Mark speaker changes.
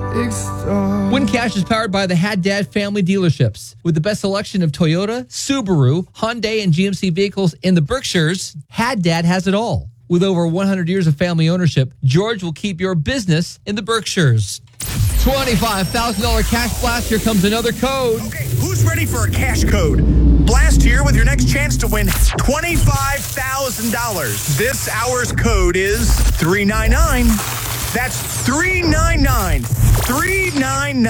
Speaker 1: Win Cash is powered by the Haddad family dealerships. With the best selection of Toyota, Subaru, Hyundai, and GMC vehicles in the Berkshires, Haddad has it all. With over 100 years of family ownership, George will keep your business in the Berkshires. $25,000 cash blast. Here comes another code.
Speaker 2: Okay, who's ready for a cash code? Blast here with your next chance to win $25,000. This hour's code is 399. That's 399. 399.